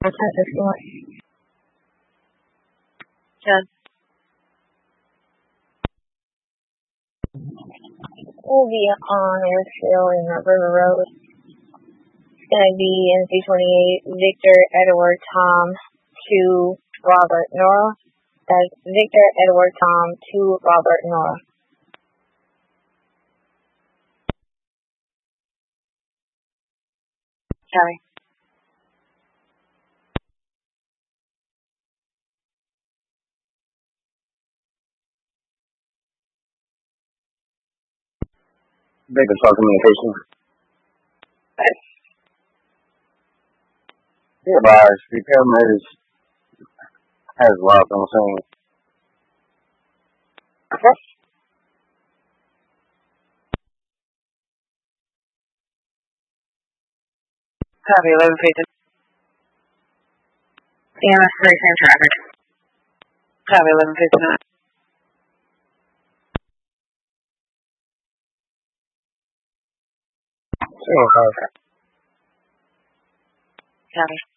Jen. We'll be on Airfield and River Road. It's going to be NC28 Victor Edward Tom to Robert Nora. That's Victor Edward Tom to Robert Nora. Kelly. Victor Star Communication. Yeah, advised. The paramedics has locked on scene. Okay. Copy, 11 feet. EMS 3 same traffic. Copy, 11 feet tonight. Single car. Copy.